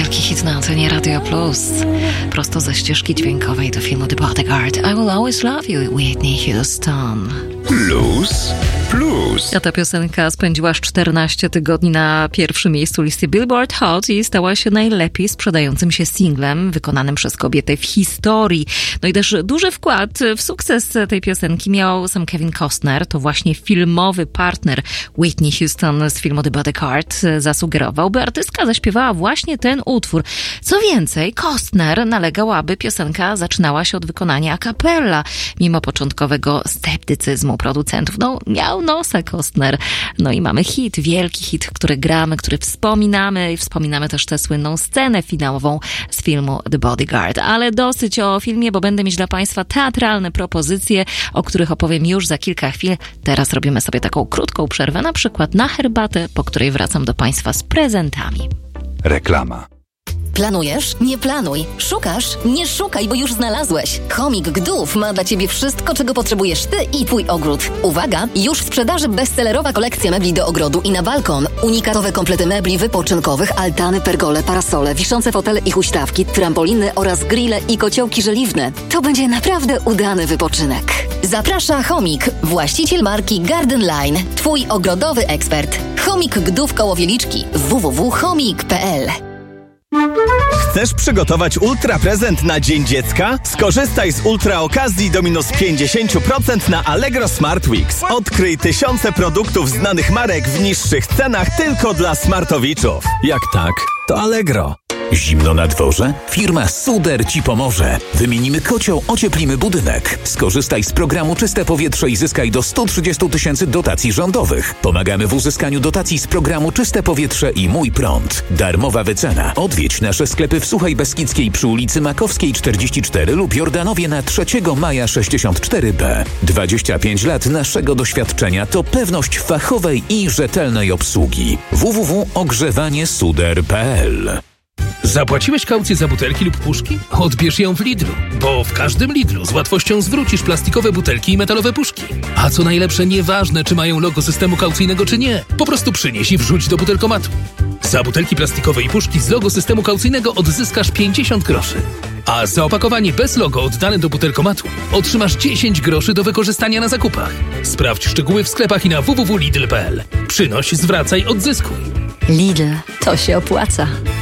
wielki hit na antenie Radio Plus. Prosto ze ścieżki dźwiękowej do filmu The Bodyguard. I Will Always Love You, Whitney Houston. Plus. A ta piosenka spędziła 14 tygodni na pierwszym miejscu listy Billboard Hot i stała się najlepiej sprzedającym się singlem wykonanym przez kobietę w historii. No i też duży wkład w sukces tej piosenki miał sam Kevin Costner. To właśnie filmowy partner Whitney Houston z filmu The Bodyguard zasugerował, by artystka zaśpiewała właśnie ten utwór. Co więcej, Costner nalegał, aby piosenka zaczynała się od wykonania a cappella, mimo początkowego sceptycyzmu producentów. No, miał nosa Costner. No i mamy hit, wielki hit, który gramy, który wspominamy i wspominamy też tę słynną scenę finałową z filmu The Bodyguard. Ale dosyć o filmie, bo będę mieć dla Państwa teatralne propozycje, o których opowiem już za kilka chwil. Teraz robimy sobie taką krótką przerwę, na przykład na herbatę, po której wracam do Państwa z prezentami. Reklama. Planujesz? Nie planuj. Szukasz? Nie szukaj, bo już znalazłeś. Chomik Gdów ma dla Ciebie wszystko, czego potrzebujesz Ty i Twój ogród. Uwaga! Już w sprzedaży bestsellerowa kolekcja mebli do ogrodu i na balkon. Unikatowe komplety mebli wypoczynkowych, altany, pergole, parasole, wiszące fotele i huśtawki, trampoliny oraz grille i kociołki żeliwne. To będzie naprawdę udany wypoczynek. Zaprasza Chomik, właściciel marki Garden Line. Twój ogrodowy ekspert. Chomik Gdów koło Wieliczki. www.chomik.pl. Chcesz przygotować ultra prezent na Dzień Dziecka? Skorzystaj z ultra okazji do minus 50% na Allegro Smart Weeks. Odkryj tysiące produktów znanych marek w niższych cenach tylko dla smartowiczów. Jak tak, to Allegro. Zimno na dworze? Firma Suder Ci pomoże. Wymienimy kocioł, ocieplimy budynek. Skorzystaj z programu Czyste Powietrze i zyskaj do 130 000 dotacji rządowych. Pomagamy w uzyskaniu dotacji z programu Czyste Powietrze i Mój Prąd. Darmowa wycena. Odwiedź nasze sklepy w Suchej Beskidzkiej przy ulicy Makowskiej 44 lub Jordanowie na 3 Maja 64B. 25 lat naszego doświadczenia to pewność fachowej i rzetelnej obsługi. www.ogrzewaniesuder.pl. Zapłaciłeś kaucję za butelki lub puszki? Odbierz ją w Lidlu, bo w każdym Lidlu z łatwością zwrócisz plastikowe butelki i metalowe puszki. A co najlepsze, nieważne czy mają logo systemu kaucyjnego czy nie, po prostu przynieś i wrzuć do butelkomatu. Za butelki plastikowe i puszki z logo systemu kaucyjnego odzyskasz 50 groszy. A za opakowanie bez logo oddane do butelkomatu otrzymasz 10 groszy do wykorzystania na zakupach. Sprawdź szczegóły w sklepach i na www.lidl.pl. Przynoś, zwracaj, odzyskuj. Lidl, to się opłaca.